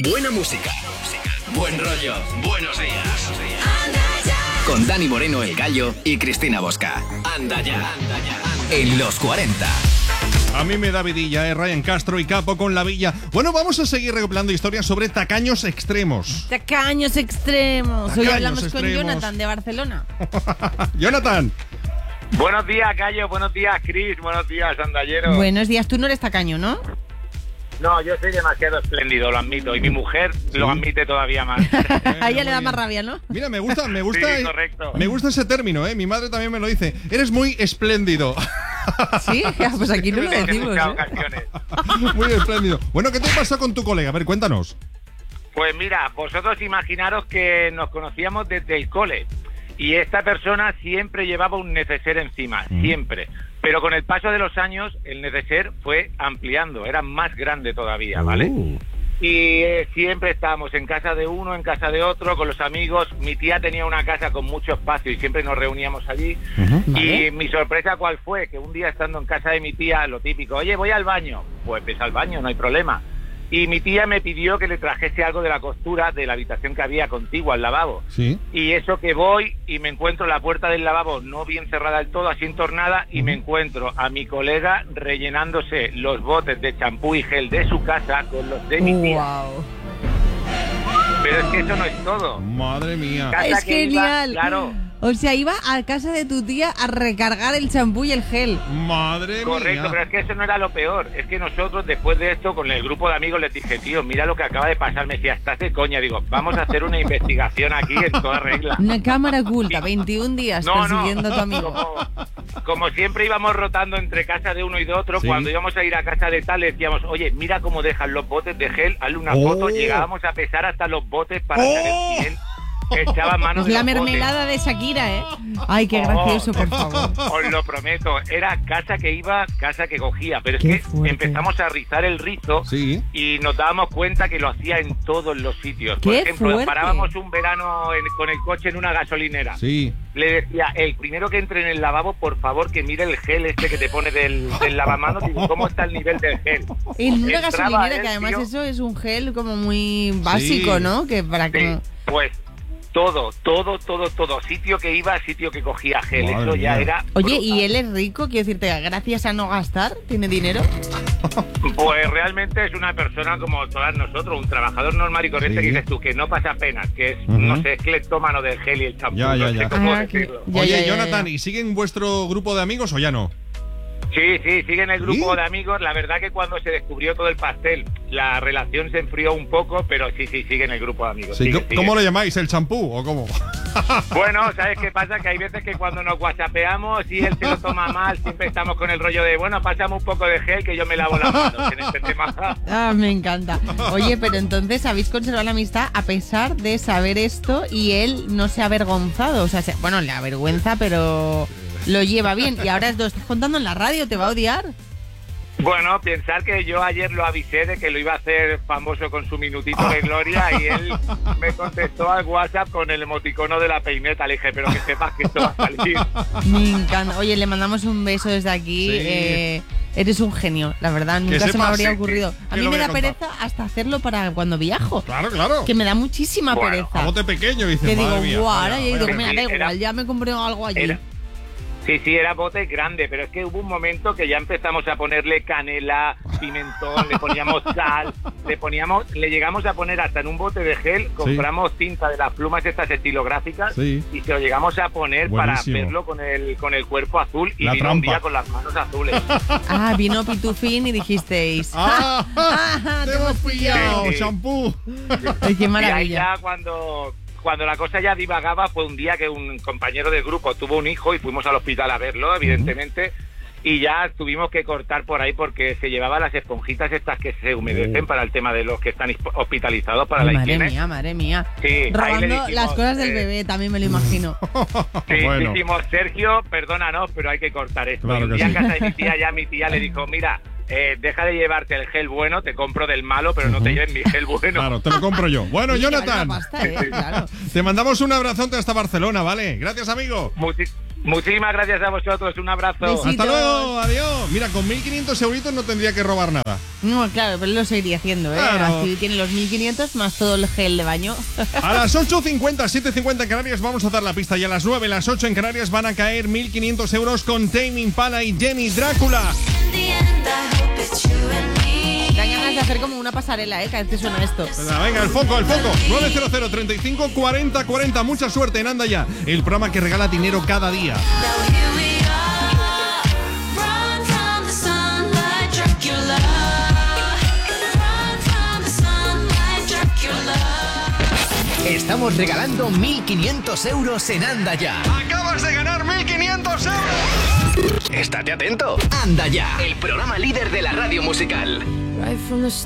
Buena música, buen rollo, buenos días. Con Dani Moreno, el Gallo, y Cristina Bosca. Anda ya, en los 40. A mí me da vidilla, Ryan Castro y Capo con La Villa. Bueno, vamos a seguir recopilando historias sobre tacaños extremos. Tacaños extremos. Hoy hablamos extremos. con Jonathan de Barcelona. Jonathan. Buenos días, Gallo. Buenos días, Cris. Buenos días, Andallero. Buenos días. Tú no eres tacaño, ¿no? No, yo soy demasiado espléndido, lo admito. Y mi mujer lo admite todavía más. A ella le da más rabia, ¿no? Mira, me gusta, Sí, correcto. me gusta ese término, ¿eh? Mi madre también me lo dice. Eres muy espléndido. Sí, pues aquí no lo En decimos, muchas ¿eh? ocasiones. Muy espléndido. Bueno, ¿qué te pasó con tu colega? A ver, cuéntanos. Pues mira, vosotros imaginaros que nos conocíamos desde el cole. Y esta persona siempre llevaba un neceser encima, siempre. Pero con el paso de los años, el neceser fue ampliando, era más grande todavía, ¿vale? Y siempre estábamos en casa de uno, en casa de otro, con los amigos. Mi tía tenía una casa con mucho espacio y siempre nos reuníamos allí. ¿Vale? Y mi sorpresa, ¿cuál fue? Que un día estando en casa de mi tía, lo típico, oye, voy al baño. Pues ves al baño, no hay problema. Y mi tía me pidió que le trajese algo de la costura de la habitación que había contigua al lavabo. Sí. Y eso que voy y me encuentro la puerta del lavabo no bien cerrada del todo, así entornada, y me encuentro a mi colega rellenándose los botes de champú y gel de su casa con los de mi tía. Wow. Pero es que eso no es todo. Madre mía. Casa Es que iba, genial. claro. O sea, iba a casa de tu tía a recargar el champú y el gel. Madre Correcto, mía. pero es que eso no era lo peor. Es que nosotros, después de esto, con el grupo de amigos, les dije, tío, mira lo que acaba de pasar. Me decía, estás de coña. Digo, vamos a hacer una investigación aquí en toda regla. Una cámara oculta, 21 días persiguiendo a tu amigo. Como siempre íbamos rotando entre casa de uno y de otro, Sí. cuando íbamos a ir a casa de tal, le decíamos, oye, mira cómo dejan los botes de gel, hazle una foto. Llegábamos a pesar hasta los botes para saber si él echaba mano Es de la los mermelada de Shakira, ¿eh? Ay, qué gracioso, por favor. Os lo prometo, era casa que iba, casa que cogía, pero es Qué que fuerte. empezamos a rizar el rizo Sí. y nos dábamos cuenta que lo hacía en todos los sitios. Por ¡Qué ejemplo, fuerte! parábamos un verano con el coche en una gasolinera. Sí. Le decía, el primero que entre en el lavabo, por favor, que mire el gel este que te pone del lavamanos. Digo, ¿cómo está el nivel del gel? En una Entraba gasolinera, él, que además tío. eso es un gel como muy básico, Sí. ¿no? Que para Sí, que... pues todo. Sitio que iba, sitio que cogía gel. Madre Eso ya mía. era... Oye, brutal. ¿y él es rico? Quiero decirte, gracias a no gastar, ¿tiene dinero? Pues realmente es una persona como todas nosotros, un trabajador normal y corriente, Sí. que dices tú, que no pasa penas, que es, Ujú. no sé, es cleptómano del gel y el champú. Ya, no ya. sé cómo Ah, que- decirlo. Ya, Oye, ya, ya, Jonathan, ya. ¿y siguen vuestro grupo de amigos o ya no? Sí, sigue en el grupo ¿Sí? de amigos. La verdad que cuando se descubrió todo el pastel, la relación se enfrió un poco, pero sí, sigue en el grupo de amigos. Sí, sigue, ¿Cómo sigue. le llamáis? ¿El champú o cómo? Bueno, ¿sabes qué pasa? Que hay veces que cuando nos whatsappeamos y él se lo toma mal, siempre estamos con el rollo de, bueno, pásame un poco de gel que yo me lavo las manos en este tema. Ah, me encanta. Oye, pero entonces habéis conservado la amistad a pesar de saber esto y él no se ha avergonzado. O sea, bueno, le avergüenza, pero lo lleva bien. Y ahora lo estás contando en la radio, ¿te va a odiar? Bueno, pensar que yo ayer lo avisé de que lo iba a hacer famoso con su minutito de gloria y él me contestó al WhatsApp con el emoticono de la peineta. Le dije, pero que sepas que esto va a salir. Me encanta. Oye, le mandamos un beso desde aquí. Sí. Eres un genio, la verdad. Nunca se me sepas, habría sí, ocurrido. A que mí lo me voy a da contar. pereza hasta hacerlo para cuando viajo. Claro. Que me da muchísima Bueno, pereza. A bote pequeño, dices, Que digo, madre mía. guau, vaya, ahora ya vaya. digo, mira, da Era- igual, ya me compré algo allí. Sí, era bote grande, pero es que hubo un momento que ya empezamos a ponerle canela, pimentón, le poníamos sal, le llegamos a poner hasta en un bote de gel, compramos tinta de las plumas estas estilográficas Sí. y se lo llegamos a poner Buenísimo. para verlo con el cuerpo azul y La vino un trampa. día con las manos azules. Ah, vino Pitufín y dijisteis. ¡Ah! ¡Ah! ¡Te hemos pillado! Sí, sí. ¡Shampoo! Ay, qué Y ahí maravilla. ya cuando la cosa ya divagaba fue un día que un compañero del grupo tuvo un hijo y fuimos al hospital a verlo, evidentemente, y ya tuvimos que cortar por ahí porque se llevaba las esponjitas estas que se humedecen para el tema de los que están hospitalizados para la Madre higiene. mía, madre mía. Sí, ahí le Robando dijimos, las cosas del bebé, también me lo imagino. Sí, Bueno. dijimos, Sergio, perdónanos, pero hay que cortar esto. Claro Y un que día sí. en casa de mi tía le dijo, mira, deja de llevarte el gel bueno, te compro del malo, pero no te lleves mi gel bueno. Claro, te lo compro yo. Bueno, Oye, que vale Jonathan, la pasta, claro. te mandamos un abrazote hasta Barcelona, ¿vale? Gracias, amigo. Muchísimas gracias a vosotros, un abrazo. Besitos. Hasta luego, adiós. Mira, con 1.500 euritos no tendría que robar nada. No, claro, pero él lo seguiría haciendo, ¿eh? Claro. Así tiene los 1.500 más todo el gel de baño. A las 8.50, 7.50 en Canarias vamos a dar la pista y a las 9, las 8 en Canarias van a caer 1.500 euros con Tame Impala y Jenny Drácula. Dan ganas de hacer como una pasarela, cada vez que suena esto. Venga, el foco. 900 35 40 40. Mucha suerte en Anda Ya, el programa que regala dinero cada día. Estamos regalando 1.500 euros en Anda Ya. ¡Acabas de ganar 1.500 euros! Estate atento. Anda Ya, el programa líder de la radio musical. Right from the start.